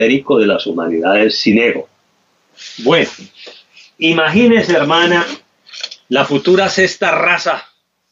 esotérico de las humanidades sin ego. Bueno, imagínese, hermana, la futura sexta raza,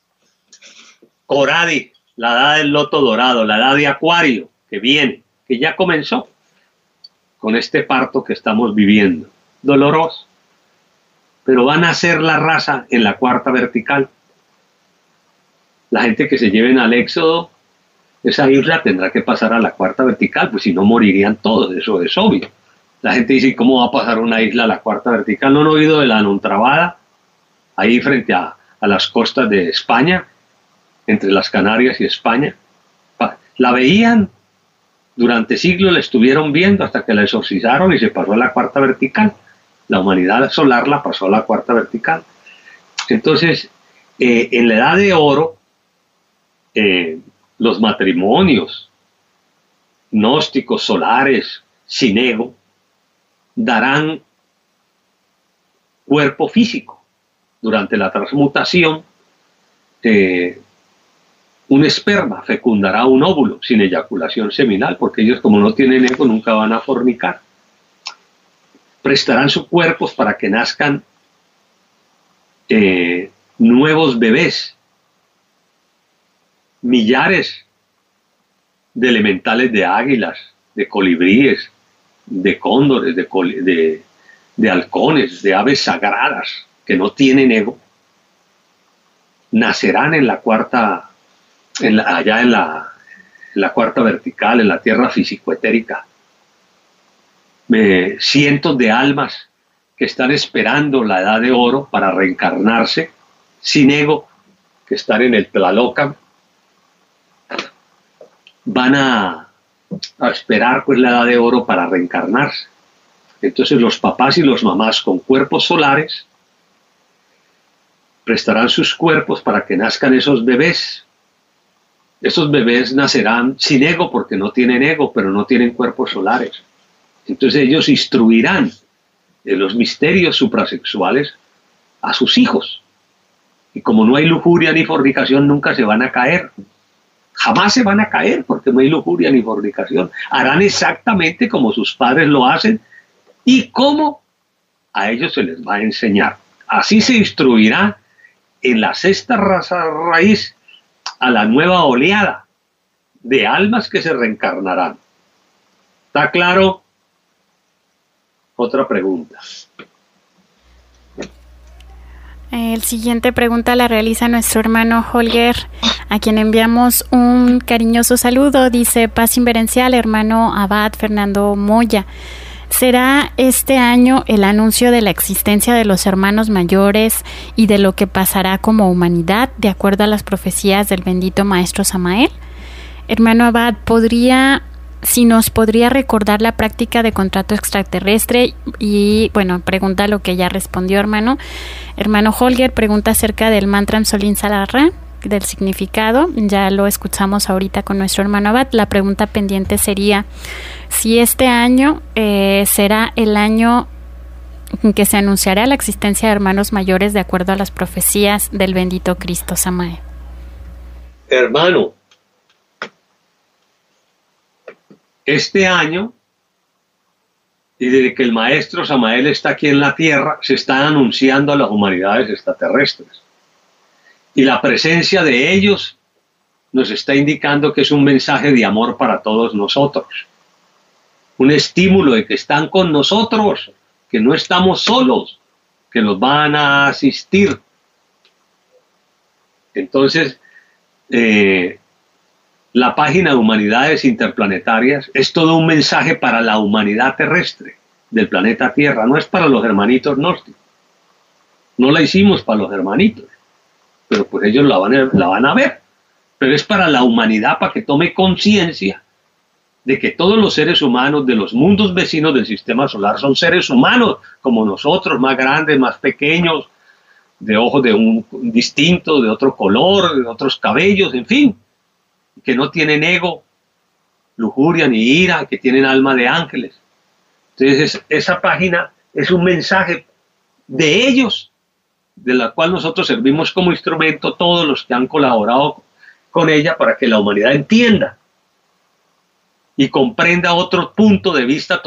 Coradi, la edad del loto dorado, la edad de Acuario, que viene, que ya comenzó con este parto que estamos viviendo. Doloroso. Pero van a ser la raza en la cuarta vertical. La gente que se lleven al Éxodo, esa isla tendrá que pasar a la cuarta vertical, pues si no morirían todos, eso es obvio. La gente dice, ¿cómo va a pasar una isla a la cuarta vertical? ¿No han oído de la Nontrabada? Ahí frente a las costas de España, entre las Canarias y España. La veían, durante siglos la estuvieron viendo hasta que la exorcizaron y se pasó a la cuarta vertical. La humanidad solar la pasó a la cuarta vertical. Entonces, en la edad de oro, los matrimonios gnósticos, solares, sin ego, darán cuerpo físico. Durante la transmutación, un esperma fecundará un óvulo sin eyaculación seminal, porque ellos, como no tienen ego, nunca van a fornicar. Prestarán sus cuerpos para que nazcan nuevos bebés, millares de elementales de águilas, de colibríes, de cóndores, de halcones, de aves sagradas que no tienen ego, nacerán en la cuarta, allá en la cuarta vertical, en la tierra físico-etérica. Cientos de almas que están esperando la edad de oro para reencarnarse sin ego, que están en el Tlalocan, van a esperar pues la edad de oro para reencarnarse. Entonces los papás y los mamás con cuerpos solares prestarán sus cuerpos para que nazcan esos bebés. Esos bebés nacerán sin ego porque no tienen ego, pero no tienen cuerpos solares. Entonces ellos instruirán de los misterios suprasexuales a sus hijos. Y como no hay lujuria ni fornicación, nunca se van a caer. Jamás se van a caer porque no hay lujuria ni fornicación. Harán exactamente como sus padres lo hacen y como a ellos se les va a enseñar. Así se instruirá en la sexta raza raíz a la nueva oleada de almas que se reencarnarán. ¿Está claro? Otra pregunta. El siguiente pregunta la realiza nuestro hermano Holger, a quien enviamos un cariñoso saludo. Dice: paz inverencial, hermano Abad Fernando Moya. ¿Será este año el anuncio de la existencia de los hermanos mayores y de lo que pasará como humanidad, de acuerdo a las profecías del bendito Maestro Samael? Hermano Abad, si nos podría recordar la práctica de contrato extraterrestre. Y bueno, pregunta lo que ya respondió hermano. Hermano Holger pregunta acerca del mantra Solín Salarra, del significado. Ya lo escuchamos ahorita con nuestro hermano Abad. La pregunta pendiente sería si este año será el año en que se anunciará la existencia de hermanos mayores de acuerdo a las profecías del bendito Cristo Samael. Hermano, este año, y desde que el Maestro Samael está aquí en la Tierra, se están anunciando a las humanidades extraterrestres. Y la presencia de ellos nos está indicando que es un mensaje de amor para todos nosotros. Un estímulo de que están con nosotros, que no estamos solos, que nos van a asistir. Entonces, la página de Humanidades Interplanetarias es todo un mensaje para la humanidad terrestre del planeta Tierra. No es para los hermanitos gnósticos. No la hicimos para los hermanitos, pero pues ellos la van a ver. Pero es para la humanidad, para que tome conciencia de que todos los seres humanos de los mundos vecinos del sistema solar son seres humanos como nosotros, más grandes, más pequeños, de ojos de un distinto, de otro color, de otros cabellos, en fin, que no tienen ego, lujuria ni ira, que tienen alma de ángeles. Entonces esa página es un mensaje de ellos, de la cual nosotros servimos como instrumento, todos los que han colaborado con ella, para que la humanidad entienda y comprenda otro punto de vista